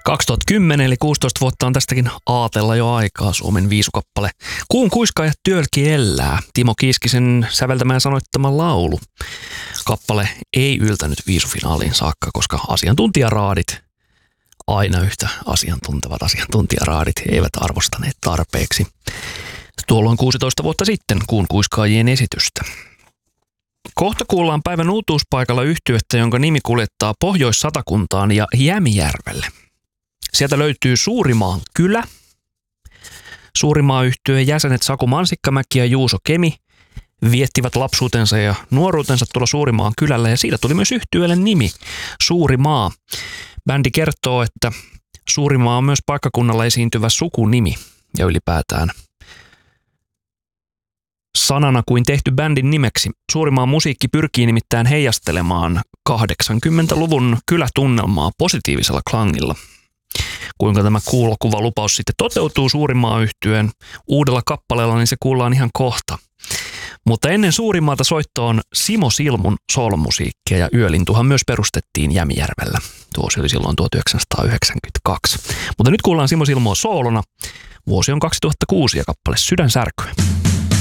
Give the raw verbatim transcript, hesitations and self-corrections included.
kaksituhattakymmenen eli kuusitoista vuotta on tästäkin aatella jo aikaa. Suomen viisukappale Kuun kuiskaajat työlki ellää. Timo Kiiskisen säveltämä ja sanoittama laulu. Kappale ei yltänyt viisufinaaliin saakka, koska asiantuntijaraadit, aina yhtä asiantuntevat asiantuntijaraadit, eivät arvostaneet tarpeeksi. Tuolloin kuusitoista vuotta sitten Kuun kuiskaajien esitystä. Kohta kuullaan päivän uutuuspaikalla yhtyettä, jonka nimi kuljettaa Pohjois-Satakuntaan ja Jämijärvelle. Sieltä löytyy Suurimaan kylä. Suurimaa-yhtyeen jäsenet Saku Mansikkamäki ja Juuso Kemi viettivät lapsuutensa ja nuoruutensa tuolla Suurimaan kylällä ja siitä tuli myös yhtyeelle nimi Suurimaa. Bändi kertoo, että Suurimaa on myös paikkakunnalla esiintyvä sukunimi ja ylipäätään sanana kuin tehty bändin nimeksi. Suurimaan musiikki pyrkii nimittäin heijastelemaan kahdeksankymmentäluvun kylätunnelmaa positiivisella klangilla. Kuinka tämä kuulokuva lupaus sitten toteutuu Suurimaa-yhtyeen uudella kappaleella, niin se kuullaan ihan kohta. Mutta ennen Suurimaata soittoon Simo Silmun soolomusiikkia ja Yölintuhan myös perustettiin Jämijärvellä. Tuosi oli silloin tuhatyhdeksänsataayhdeksänkymmentäkaksi. Mutta nyt kuullaan Simo Silmoa soolona. Vuosi on kaksituhattakuusi ja kappale Sydänsärkyä.